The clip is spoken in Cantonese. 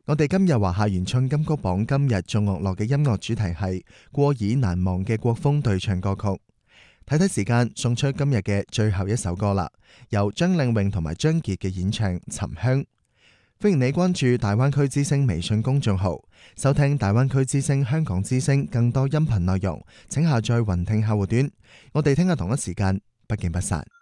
我哋今日華夏原創金曲榜今日眾樂樂嘅音樂主題係過耳難忘嘅國風對唱歌曲。睇睇時間，送出今日嘅最後一首歌啦，由張靚穎同埋張傑嘅演唱《沉香》。歡迎你關注大灣區之聲微信公眾號，收聽大灣區之聲香港之聲更多音頻內容，請下載雲聽客戶端。我哋聽日同一時間不見不散。